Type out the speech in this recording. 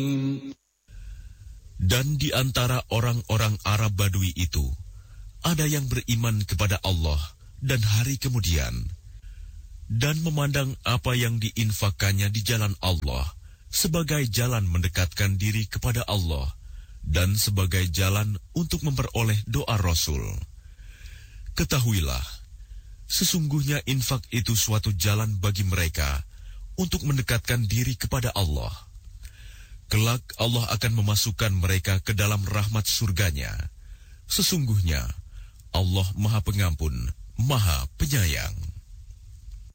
Dan di antara orang-orang Arab Badui itu, ada yang beriman kepada Allah dan hari kemudian, dan memandang apa yang diinfakkannya di jalan Allah sebagai jalan mendekatkan diri kepada Allah dan sebagai jalan untuk memperoleh doa Rasul. Ketahuilah, sesungguhnya infak itu suatu jalan bagi mereka untuk mendekatkan diri kepada Allah. Kelak Allah akan memasukkan mereka ke dalam rahmat surganya. Sesungguhnya Allah Maha Pengampun, Maha Penyayang.